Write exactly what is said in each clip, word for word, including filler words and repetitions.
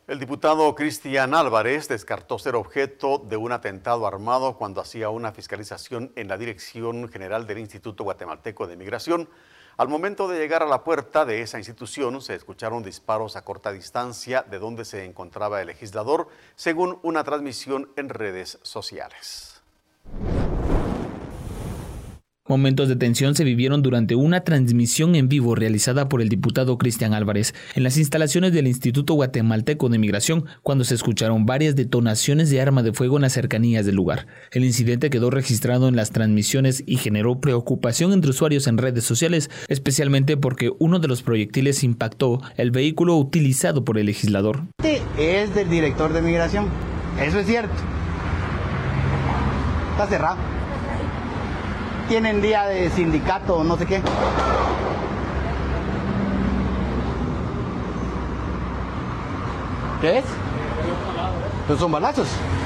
El diputado Cristian Álvarez descartó ser objeto de un atentado armado cuando hacía una fiscalización en la Dirección General del Instituto Guatemalteco de Migración. Al momento de llegar a la puerta de esa institución, se escucharon disparos a corta distancia de donde se encontraba el legislador, según una transmisión en redes sociales. Momentos de tensión se vivieron durante una transmisión en vivo realizada por el diputado Cristian Álvarez en las instalaciones del Instituto Guatemalteco de Migración, cuando se escucharon varias detonaciones de arma de fuego en las cercanías del lugar. El incidente quedó registrado en las transmisiones y generó preocupación entre usuarios en redes sociales, especialmente porque uno de los proyectiles impactó el vehículo utilizado por el legislador. Este es del director de Migración, eso es cierto. Está cerrado. Tienen día de sindicato o no sé qué. ¿Qué es? Pues son balazos.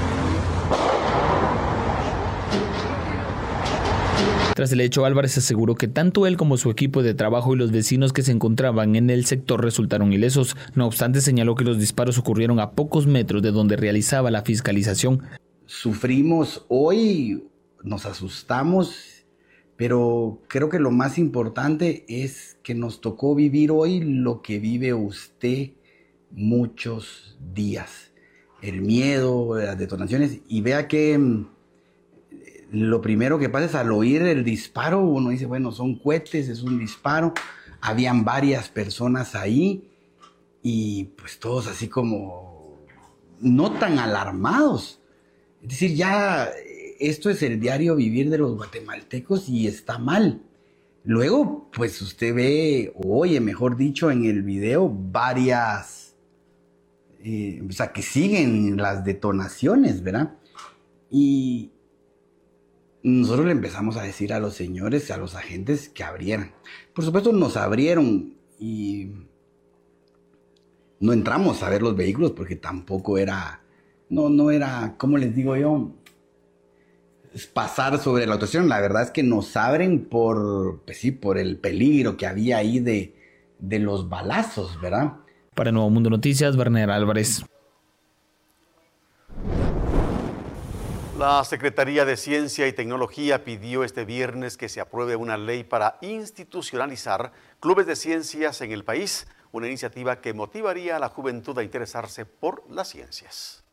Tras el hecho, Álvarez aseguró que tanto él como su equipo de trabajo y los vecinos que se encontraban en el sector resultaron ilesos. No obstante, señaló que los disparos ocurrieron a pocos metros de donde realizaba la fiscalización. Sufrimos hoy, nos asustamos. Pero creo que lo más importante es que nos tocó vivir hoy lo que vive usted muchos días. El miedo, las detonaciones. Y vea que lo primero que pasa es al oír el disparo, uno dice, bueno, son cohetes, es un disparo. Habían varias personas ahí y pues todos así como no tan alarmados. Es decir, ya... Esto es el diario vivir de los guatemaltecos y está mal. Luego, pues usted ve, o oye, mejor dicho, en el video, varias, eh, o sea, que siguen las detonaciones, ¿verdad? Y nosotros le empezamos a decir a los señores, a los agentes, que abrieran. Por supuesto, nos abrieron y no entramos a ver los vehículos porque tampoco era, no, no era, ¿cómo les digo yo? Pasar sobre la actuación. La verdad es que nos abren por, pues sí, por el peligro que había ahí de, de los balazos, ¿verdad? Para Nuevo Mundo Noticias, Werner Álvarez. La Secretaría de Ciencia y Tecnología pidió este viernes que se apruebe una ley para institucionalizar clubes de ciencias en el país, una iniciativa que motivaría a la juventud a interesarse por las ciencias.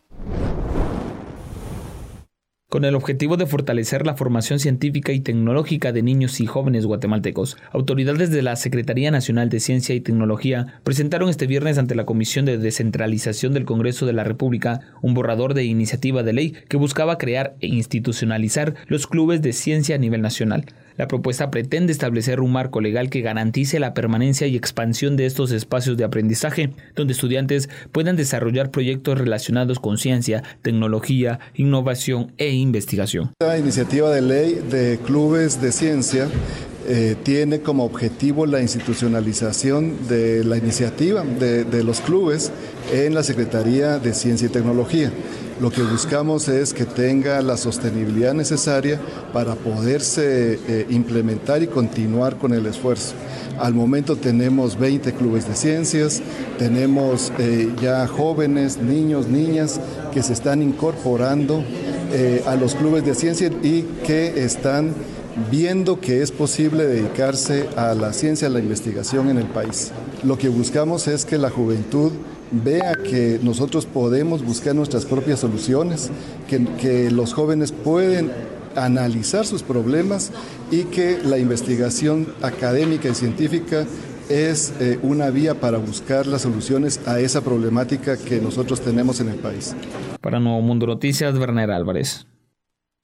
Con el objetivo de fortalecer la formación científica y tecnológica de niños y jóvenes guatemaltecos, autoridades de la Secretaría Nacional de Ciencia y Tecnología presentaron este viernes ante la Comisión de Descentralización del Congreso de la República un borrador de iniciativa de ley que buscaba crear e institucionalizar los clubes de ciencia a nivel nacional. La propuesta pretende establecer un marco legal que garantice la permanencia y expansión de estos espacios de aprendizaje, donde estudiantes puedan desarrollar proyectos relacionados con ciencia, tecnología, innovación e investigación. La iniciativa de ley de clubes de ciencia eh, tiene como objetivo la institucionalización de la iniciativa de, de los clubes en la Secretaría de Ciencia y Tecnología. Lo que buscamos es que tenga la sostenibilidad necesaria para poderse eh, implementar y continuar con el esfuerzo. Al momento tenemos veinte clubes de ciencias, tenemos eh, ya jóvenes, niños, niñas que se están incorporando eh, a los clubes de ciencia y que están viendo que es posible dedicarse a la ciencia, a la investigación en el país. Lo que buscamos es que la juventud vea que nosotros podemos buscar nuestras propias soluciones, que, que los jóvenes pueden analizar sus problemas y que la investigación académica y científica es eh, una vía para buscar las soluciones a esa problemática que nosotros tenemos en el país. Para Nuevo Mundo Noticias, Werner Álvarez.